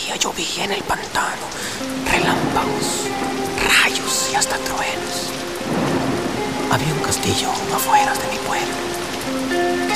día llovía en el pantano, relámpagos, rayos y hasta truenos. Había un castillo afuera de mi pueblo